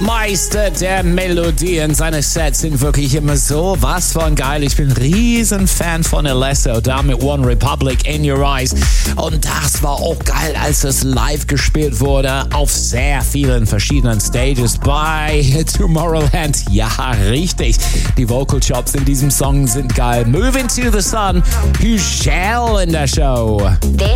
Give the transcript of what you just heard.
Meister der Melodien. Seine Sets sind wirklich immer so was von geil. Ich bin ein riesen Fan von Alesso, da mit One Republic, In Your Eyes. Und das war auch geil, als es live gespielt wurde auf sehr vielen verschiedenen Stages bei Tomorrowland. Ja, richtig. Die Vocal Chops in diesem Song sind geil. Moving to the Sun, Hügel in der Show.